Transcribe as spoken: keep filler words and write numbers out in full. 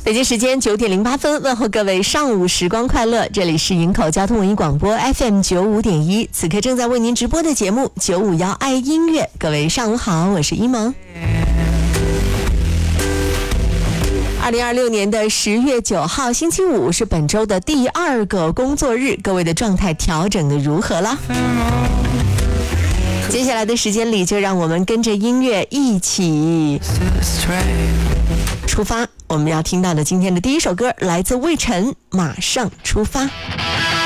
北京时间九点零八分，问候各位上午时光快乐，这里是营口交通文艺广播 F M 九五点一，此刻正在为您直播的节目九五幺爱音乐。各位上午好，我是一萌。二零二六年的十月九号星期五是本周的第二个工作日，各位的状态调整的如何了？接下来的时间里，就让我们跟着音乐一起出发。我们要听到的今天的第一首歌来自魏晨，马上出发。